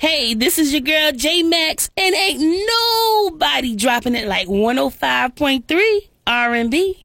Hey, this is your girl J Max, and ain't nobody dropping it like 105.3 R&B.